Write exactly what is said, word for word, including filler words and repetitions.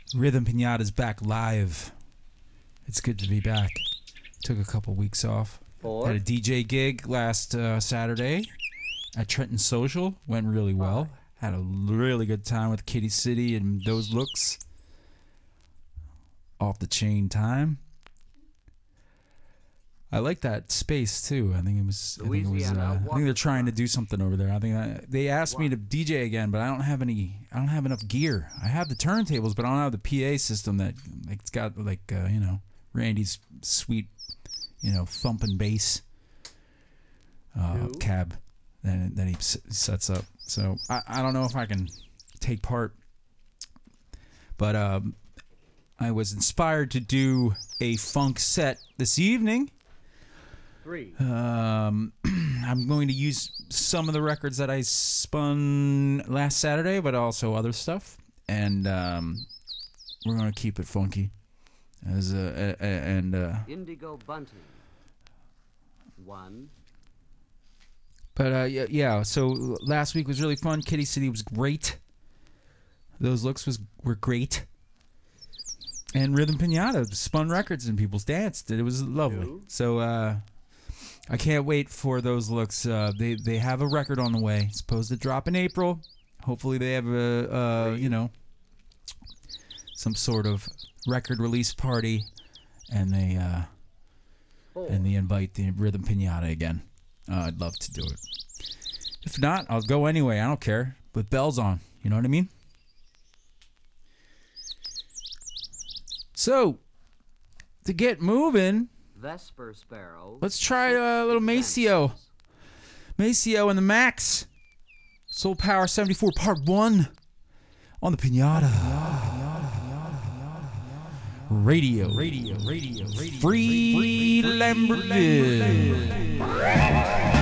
Rhythm Pinata's back live. It's good to be back. Took a couple weeks off. Four. Had a D J gig last uh, Saturday at Trenton Social. Went really well. Had a really good time with Kitty City and Those Looks. Off the chain time. I like that space too. I think it was. I think it was. Uh, I think they're trying to do something over there. I think I, they asked me to D J again, but I don't have any. I don't have enough gear. I have the turntables, but I don't have the P A system that like it's got like uh, you know Randy's sweet, you know thumping bass uh, cab that that he s- sets up. So I, I don't know if I can take part, but um, I was inspired to do a funk set this evening. Three. Um, I'm going to use some of the records that I spun last Saturday, but also other stuff, and um, we're going to keep it funky. As a, a, a and uh, Indigo Bunting. One. but uh, yeah, yeah. So last week was really fun. Kitty City was great. Those Looks was were great. And Rhythm Pinata spun records and people's danced. It was lovely. Two. So uh, I can't wait for Those Looks. Uh, they they have a record on the way. It's supposed to drop in April. Hopefully they have a uh, you know some sort of record release party, and they uh, and they invite the Rhythm Pinata again. Uh, I'd love to do it. If not, I'll go anyway. I don't care. With bells on. You know what I mean? So, to get moving, Vesper Sparrow. let's try a little Maceo. Maceo and the Max. Soul Power seventy-four Part one on the Pinata. Radio. Radio. Radio. Radio. Free Lambertville.